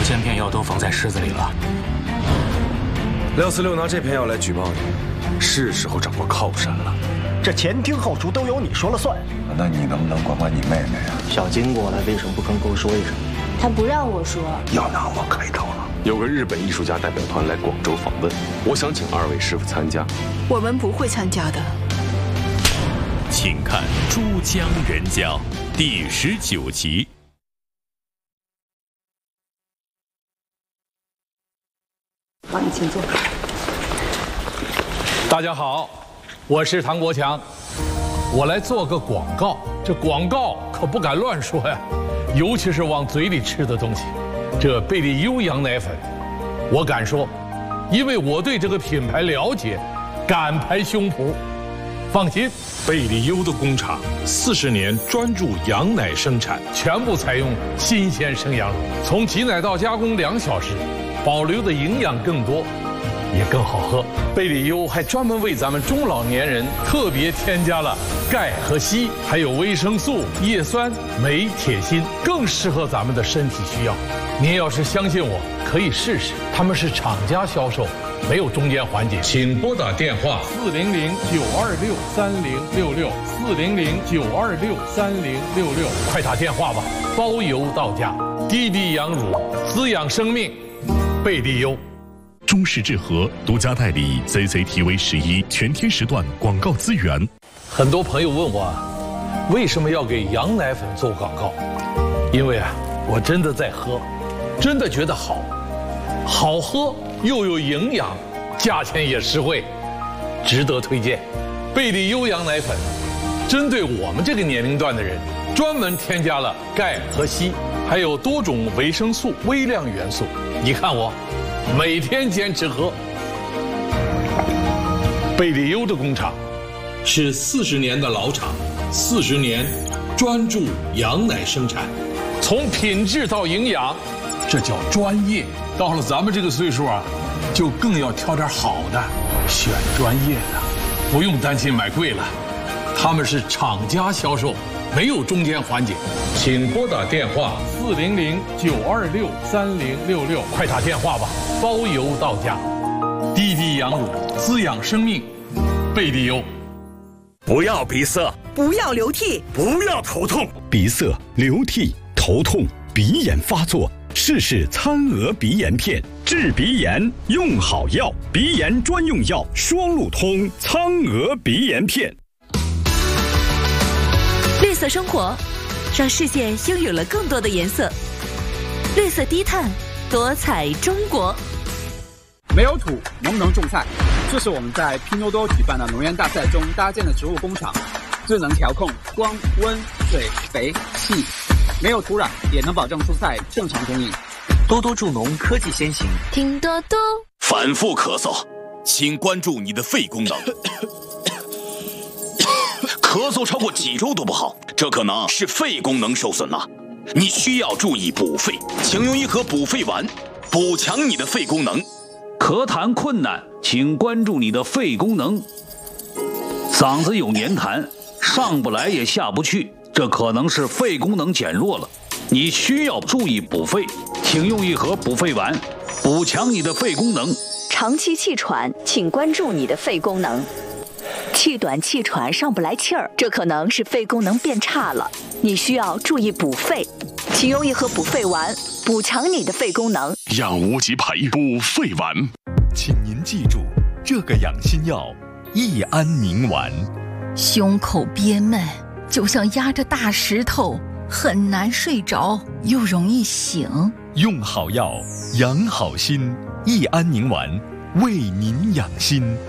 千片药都缝在狮子里了。 646拿这片药来举报你，是时候掌握靠山了。 这前厅后厨都由你说了算。 那你能不能管管你妹妹呀？ 小金过来，为什么不跟我说一声？ 他不让我说。 要拿我开刀了。 有个日本艺术家代表团来广州访问，我想请2位师傅参加。 我们不会参加的。 请看《珠江人家》第19集。 好，你请坐。 大家好，我是唐国强，我来做个广告。这广告可不敢乱说呀，尤其是往嘴里吃的东西。这贝利优羊奶粉，我敢说，因为我对这个品牌了解，敢拍胸脯。放心，贝利优的工厂40年专注羊奶生产，全部采用新鲜生羊乳，从挤奶到加工2小时，保留的营养更多，也更好喝。贝利优还专门为咱们中老年人特别添加了钙和硒，还有维生素、叶酸、镁、铁、锌，更适合咱们的身体需要。您要是相信我，可以试试。他们是厂家销售，没有中间环节。请拨打电话400-926-3066，400-926-3066，快打电话吧，包邮到家。滴滴羊乳，滋养生命，贝利优。 中式制和独家代理 CCTV11全天时段广告资源。 很多朋友问我，为什么要给羊奶粉做广告？因为我真的在喝，真的觉得好，好喝又有营养，价钱也实惠，值得推荐。贝利优羊奶粉，针对我们这个年龄段的人，专门添加了钙和硒，还有多种维生素、微量元素。你看我。每天坚持喝。贝利优的工厂是40年的老厂，40年专注羊奶生产，从品质到营养，这叫专业。到了咱们这个岁数就更要挑点好的，选专业的，不用担心买贵了。他们是厂家销售，没有中间环节。请拨打电话400-926-3066，快打电话吧，包邮到家。滴滴羊乳，滋养生命，贝利优。 不要鼻塞， 不要流涕， 不要头痛。 鼻塞、流涕、头痛、鼻炎发作，试试餐鹅鼻炎片，治鼻炎用好药，鼻炎专用药双路通苍鹅鼻炎片。 绿色生活，让世界拥有了更多的颜色。绿色低碳，多彩中国。 没有土，能不能种菜？这是我们在拼多多举办的农园大赛中搭建的植物工厂，最能调控光、温、水、肥、气。没有土壤，也能保证蔬菜正常供应。 多多助农，科技先行。 听多多。 反复咳嗽，请关注你的肺功能。咳嗽超过几周都不好，这可能是肺功能受损了。你需要注意补肺，请用一盒补肺丸，补强你的肺功能。 咳痰困难，请关注你的肺功能。嗓子有黏痰，上不来也下不去，这可能是肺功能减弱了。你需要注意补肺，请用一盒补肺丸，补强你的肺功能。 长期气喘，请关注你的肺功能。气短气喘上不来气儿，这可能是肺功能变差了，你需要注意补肺，请用一盒补肺丸，补强你的肺功能。 养无极培补肺丸， 请您记住这个养心药益安宁丸。 胸口憋闷，就像压着大石头，很难睡着，又容易醒。 用好药，养好心，益安宁丸为您养心。